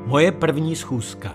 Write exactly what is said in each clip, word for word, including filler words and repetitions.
Moje první schůzka.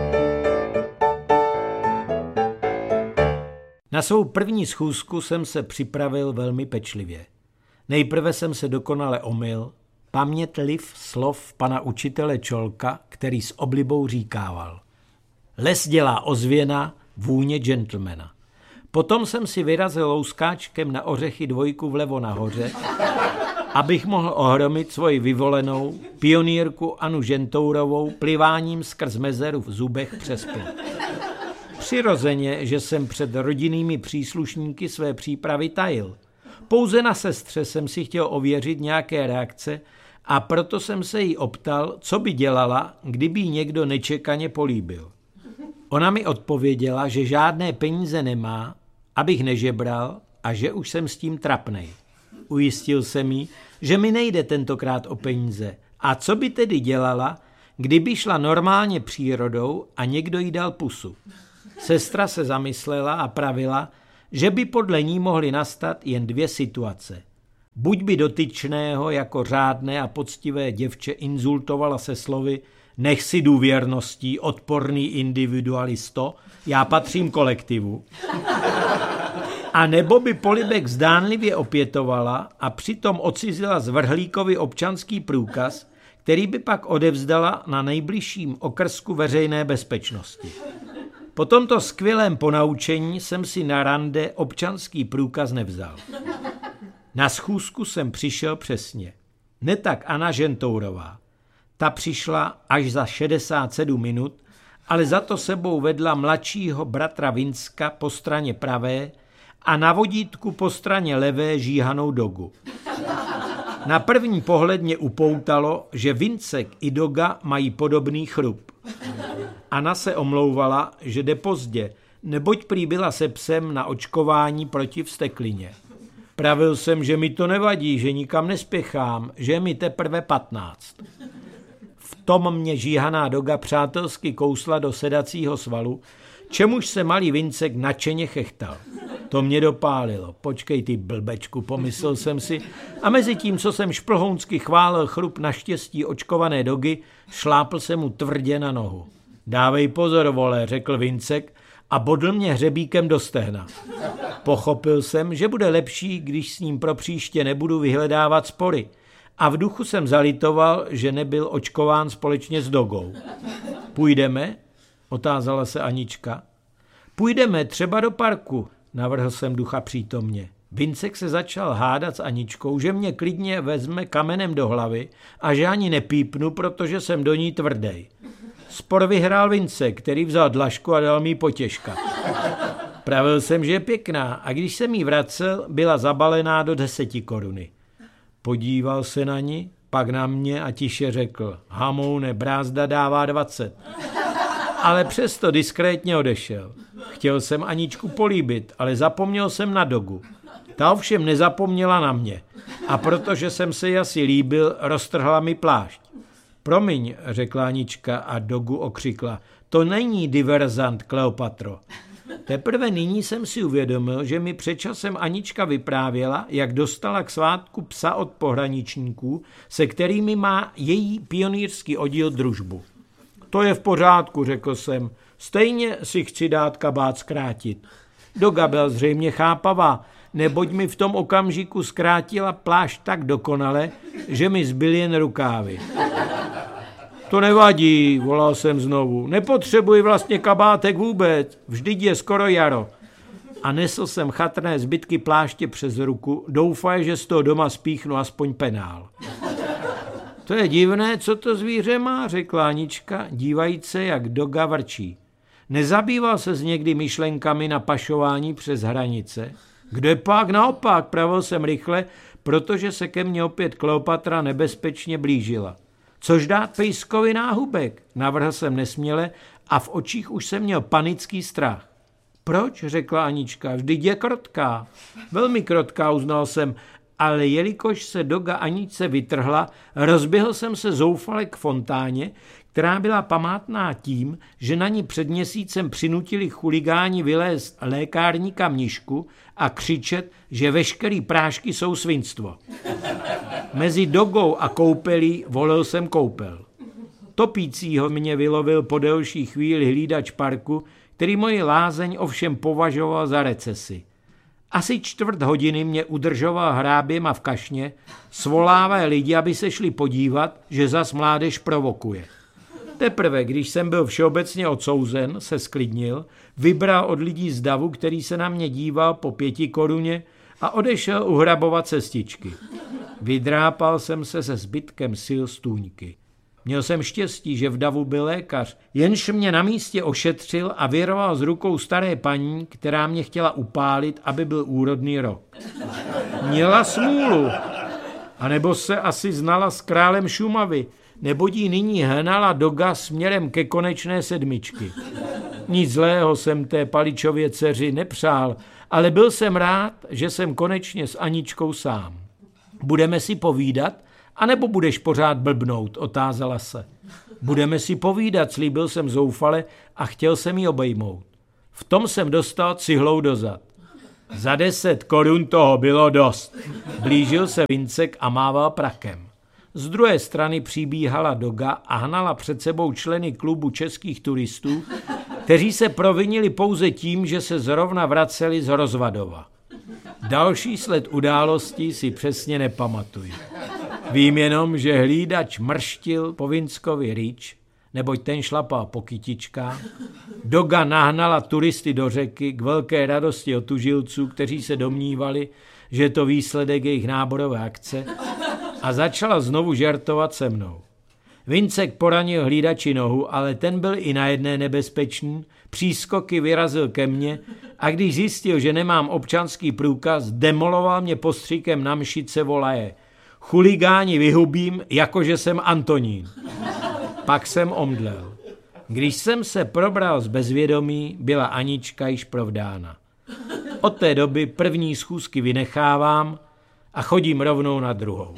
Na svou první schůzku jsem se připravil velmi pečlivě. Nejprve jsem se dokonale omyl, pamětliv slov pana učitele Čolka, který s oblibou říkával: les dělá ozvěna, vůně gentlemana. Potom jsem si vyrazil louskáčkem na ořechy dvojku vlevo nahoře, abych mohl ohromit svoji vyvolenou pionýrku Anu Žentourovou pliváním skrz mezeru v zubech přes plot. Přirozeně, že jsem před rodinnými příslušníky své přípravy tajil. Pouze na sestře jsem si chtěl ověřit nějaké reakce a proto jsem se jí optal, co by dělala, kdyby jí někdo nečekaně políbil. Ona mi odpověděla, že žádné peníze nemá, abych nežebral a že už jsem s tím trapnej. Ujistil jsem jí, že mi nejde tentokrát o peníze. A co by tedy dělala, kdyby šla normálně přírodou a někdo jí dal pusu? Sestra se zamyslela a pravila, že by podle ní mohly nastat jen dvě situace. Buď by dotyčného jako řádné a poctivé děvče insultovala se slovy: nech si důvěrností, odporný individualisto, já patřím kolektivu. A nebo by polibek zdánlivě opětovala a přitom odcizila z vrhlíkovi občanský průkaz, který by pak odevzdala na nejbližším okrsku veřejné bezpečnosti. Po tomto skvělém ponaučení jsem si na rande občanský průkaz nevzal. Na schůzku jsem přišel přesně. Ne tak Anna Žentourová. Ta přišla až za šedesát sedm minut, ale za to sebou vedla mladšího bratra Vinska po straně pravé a na vodítku po straně levé žíhanou Dogu. Na první pohled mě upoutalo, že Vincek i Doga mají podobný chrup. Anna se omlouvala, že jde pozdě, neboť prý byla se psem na očkování proti vzteklině. Pravil jsem, že mi to nevadí, že nikam nespěchám, že je mi teprve patnáct. V tom mě žíhaná Doga přátelsky kousla do sedacího svalu, čemuž se malý Vincek nadšeně chechtal. To mě dopálilo. Počkej ty blbečku, pomyslel jsem si, a mezi tím, co jsem šplhounsky chválil chrup naštěstí očkované Dogy, šlápl se mu tvrdě na nohu. Dávej pozor, vole, řekl Vincek a bodl mě hřebíkem do stehna. Pochopil jsem, že bude lepší, když s ním pro příště nebudu vyhledávat spory. A v duchu jsem zalitoval, že nebyl očkován společně s Dogou. Půjdeme? Otázala se Anička. Půjdeme třeba do parku, navrhl jsem ducha přítomně. Vincek se začal hádat s Aničkou, že mě klidně vezme kamenem do hlavy a že ani nepípnu, protože jsem do ní tvrdej. Spor vyhrál Vincek, který vzal dlažku a dal mi potěžka. Pravil jsem, že je pěkná, a když jsem jí vracel, byla zabalená do deseti koruny. Podíval se na ní, pak na mě a tiše řekl: hamoune, brázda dává dvacet. Ale přesto diskrétně odešel. Chtěl jsem Aničku políbit, ale zapomněl jsem na Dogu. Ta ovšem nezapomněla na mě. A protože jsem se jí asi líbil, roztrhla mi plášť. Promiň, řekla Anička a Dogu okřikla: to není diverzant, Kleopatro. Teprve nyní jsem si uvědomil, že mi před časem Anička vyprávěla, jak dostala k svátku psa od pohraničníků, se kterými má její pionýrský oddíl družbu. To je v pořádku, řekl jsem. Stejně si chci dát kabát zkrátit. Doga byla zřejmě chápavá, neboť mi v tom okamžiku zkrátila plášť tak dokonale, že mi zbyly jen rukávy. To nevadí, volal jsem znovu. Nepotřebuji vlastně kabátek vůbec, vždyť je skoro jaro. A nesl jsem chatrné zbytky pláště přes ruku, doufaje, že z toho doma spíchnu aspoň penál. To je divné, co to zvíře má, řekla Anička, dívajíc se, jak Doga vrčí. Nezabýval se někdy myšlenkami na pašování přes hranice? Kde pak naopak, pravil jsem rychle, protože se ke mně opět Kleopatra nebezpečně blížila. Což dát pejskovi náhubek, navrhl jsem nesměle a v očích už jsem měl panický strach. Proč, řekla Anička, vždyť je krotká. Velmi krotká, uznal jsem, ale jelikož se Doga Aničce vytrhla, rozběhl jsem se zoufale k fontáně, která byla památná tím, že na ní před měsícem přinutili chuligáni vylézt lékárníka Mnišku a křičet, že veškerý prášky jsou svinstvo. Mezi Dogou a koupelí volil jsem koupel. Topícího mě vylovil po delší chvíli hlídač parku, který moji lázeň ovšem považoval za recesi. Asi čtvrt hodiny mě udržoval hráběma v kašně, svolávají lidi, aby se šli podívat, že zas mládež provokuje. Teprve, když jsem byl všeobecně odsouzen, se sklidnil, vybral od lidí z davu, který se na mě díval po pěti koruně a odešel uhrabovat cestičky. Vydrápal jsem se se zbytkem sil stůňky. Měl jsem štěstí, že v davu byl lékař, jenž mě na místě ošetřil a vyrval z rukou staré paní, která mě chtěla upálit, aby byl úrodný rok. Měla smůlu, anebo se asi znala s králem Šumavy, neboť jí nyní hnala doga směrem ke konečné sedmičky. Nic zlého jsem té Paličově dceři nepřál, ale byl jsem rád, že jsem konečně s Aničkou sám. Budeme si povídat, anebo budeš pořád blbnout, otázala se. Budeme si povídat, slíbil jsem zoufale a chtěl jsem jí obejmout. V tom jsem dostal cihlou do zad. Za deset korun toho bylo dost. Blížil se Vincek a mával prakem. Z druhé strany přibíhala doga a hnala před sebou členy klubu českých turistů, kteří se provinili pouze tím, že se zrovna vraceli z Rozvadova. Další sled událostí si přesně nepamatuji. Vím jenom, že hlídač mrštil po Vinckovi rič, neboť ten šlapal po kytičkách. Doga nahnala turisty do řeky k velké radosti otužilců, kteří se domnívali, že je to výsledek jejich náborové akce, a začala znovu žertovat se mnou. Vincek poranil hlídači nohu, ale ten byl i na jedné nebezpečný, přískoky vyrazil ke mně a když zjistil, že nemám občanský průkaz, demoloval mě postříkem na mšice volaje: chuligáni vyhubím, jakože jsem Antonín. Pak jsem omdlel. Když jsem se probral z bezvědomí, byla Anička již provdána. Od té doby první schůzky vynechávám a chodím rovnou na druhou.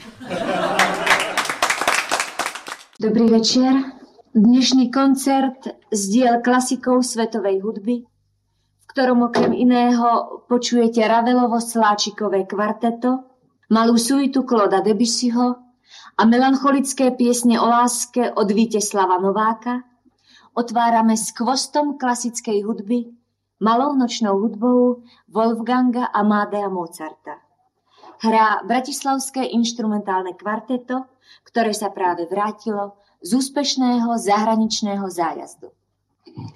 Dobrý večer. Dnešný koncert z diel klasikov svetovej hudby, v ktorom okrem iného počujete Ravelovo-Sláčikové kvarteto, malú suitu Clauda Debussyho a melancholické piesne o láske od Víteslava Nováka, otvárame skvostom klasickej hudby, malou nočnou hudbou Wolfganga Amadea Mozarta. Hrá bratislavské inštrumentálne kvarteto, ktoré sa práve vrátilo z úspešného zahraničného zájazdu.